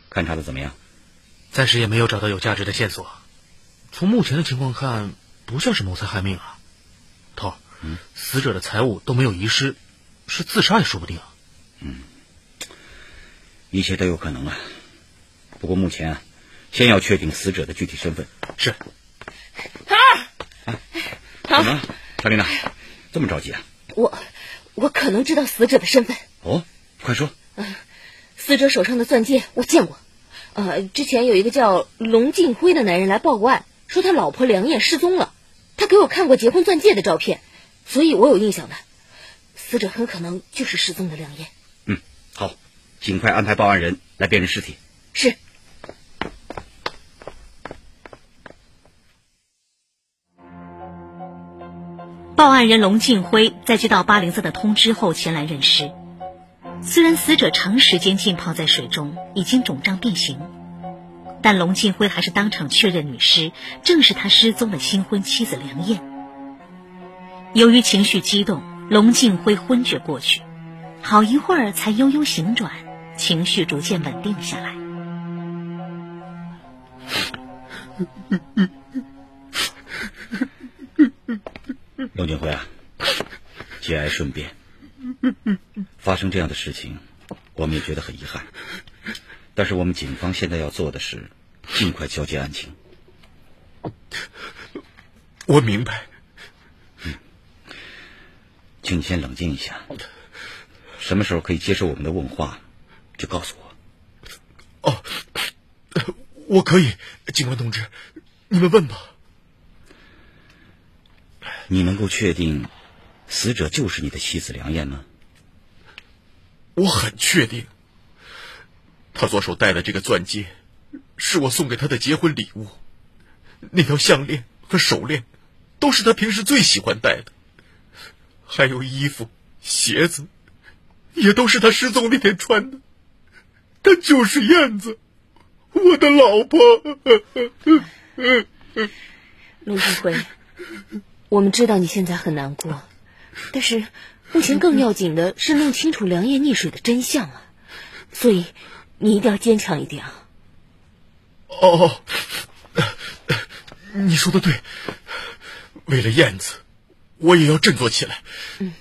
勘察的怎么样？ 暂时也没有找到有价值的线索。从目前的情况看，不像是谋财害命啊。头，死者的财物都没有遗失，是自杀也说不定啊。 一切都有可能啊。不过目前先要确定死者的具体身份。 是。 怎么了，莎琳娜？这么着急啊？ 我可能知道死者的身份。 哦，快说。 死者手上的钻戒我见过。之前有一个叫龙敬辉的男人来报过案，说他老婆梁燕失踪了。他给我看过结婚钻戒的照片，所以我有印象的。死者很可能就是失踪的梁燕。 好，尽快安排报案人来辨认尸体。 是。 报案人龙敬辉在接到804的通知后前来认尸。虽然死者长时间浸泡在水中，已经肿胀变形，但龙敬辉还是当场确认女尸正是他失踪的新婚妻子梁燕。由于情绪激动，龙敬辉昏厥过去，好一会儿才悠悠醒转，情绪逐渐稳定下来。 龙敬辉啊，节哀顺变。发生这样的事情，我们也觉得很遗憾。但是我们警方现在要做的是尽快交接案情。 我明白。 请你先冷静一下，什么时候可以接受我们的问话，就告诉我。 我可以，警官同志，你们问吧。 你能够确定死者就是你的妻子梁燕吗？ 我很确定，他左手戴的这个钻戒是我送给他的结婚礼物，那条项链和手链都是他平时最喜欢戴的，还有衣服鞋子也都是他失踪那天穿的。她就是燕子，我的老婆。 龙敬辉，我们知道你现在很难过，但是目前更要紧的是弄清楚梁燕溺水的真相啊，所以你一定要坚强一点啊。 你说的对，为了燕子，我也要振作起来。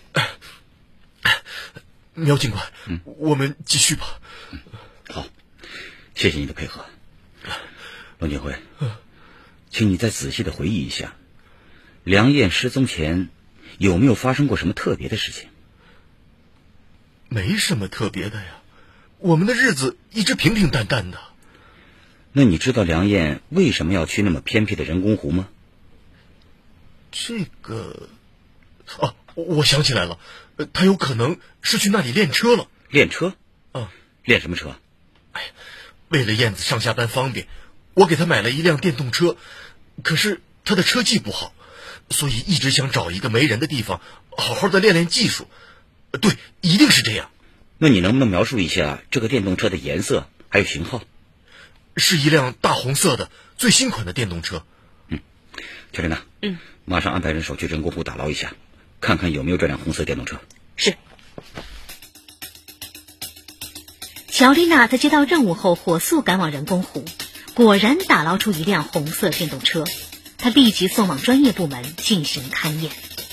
苗警官，我们继续吧。 好，谢谢你的配合。龙敬辉，请你再仔细的回忆一下，梁燕失踪前有没有发生过什么特别的事情？ 没什么特别的呀，我们的日子一直平平淡淡的。 那你知道梁燕为什么要去那么偏僻的人工湖吗？ 这个，我想起来了，他有可能是去那里练车了。 练车？练什么车？ 为了燕子上下班方便，我给他买了一辆电动车，可是他的车技不好，所以一直想找一个没人的地方好好的练练技术。对，一定是这样。 那你能不能描述一下这个电动车的颜色还有型号？ 是一辆大红色的最新款的电动车。 乔丽娜，马上安排人手去人工湖打捞一下，看看有没有这辆红色电动车。 是。 乔丽娜在接到任务后火速赶往人工湖，果然打捞出一辆红色电动车，她立即送往专业部门进行勘验。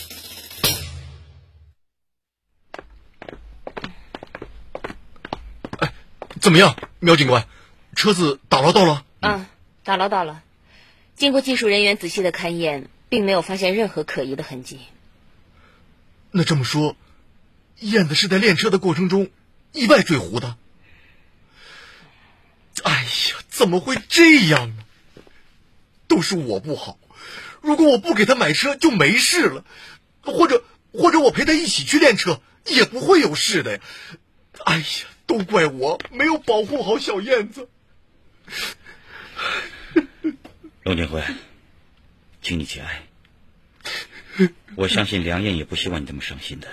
怎么样，苗警官，车子打捞到了？ 打捞到了。经过技术人员仔细的勘验，并没有发现任何可疑的痕迹。 那这么说，燕子是在练车的过程中意外坠湖的？哎呀，怎么会这样呢？都是我不好，如果我不给他买车就没事了，或者我陪他一起去练车也不会有事的呀。哎呀，都怪我没有保护好小燕子。 龙敬辉，请你节哀。我相信梁燕也不希望你这么伤心的。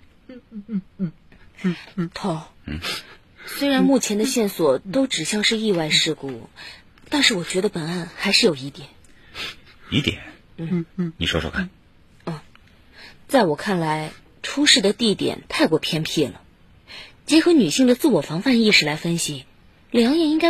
头，虽然目前的线索都指向是意外事故，但是我觉得本案还是有疑点。 疑点？你说说看。 在我看来，出事的地点太过偏僻了。结合女性的自我防范意识来分析，梁燕应该